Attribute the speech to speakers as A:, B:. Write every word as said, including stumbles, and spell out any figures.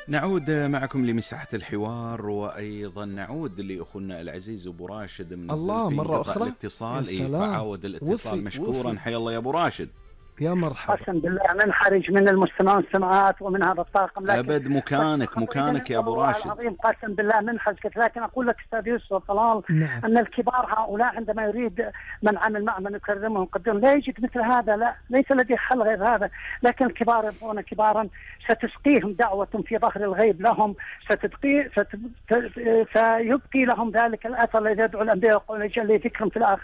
A: نعود معكم لمساحة الحوار، وأيضا نعود لأخونا العزيز أبو راشد من
B: الله
A: الزلفي.
B: مرة
A: انقطع
B: أخرى.
A: الاتصال، إيه
B: سلام.
A: فعاود الاتصال
B: وفي
A: مشكورا.
B: وفي.
A: حيا الله يا أبو راشد.
B: يا مرحبا.
C: قسم بالله ننحرج من المستمعين والسماعات ومن هذا الطاقم، لكن
A: أبد مكانك مكانك يا أبو راشد.
C: العظيم قسم بالله منحرج. لكن أقول لك أستاذ يوسف طلال،
B: نعم.
C: أن الكبار هؤلاء عندما يريد من عمل معه من يكرمه ويقدرهم لا يجد مثل هذا، لا ليس لديه حل غير هذا. لكن الكبار يبقون كبارا ستسقيهم دعوة في ظهر الغيب لهم، ستبقي ست... سيبقي لهم ذلك الأثر الذي يدعو الأنبياء ويقول جل ذكرهم في الآخرة.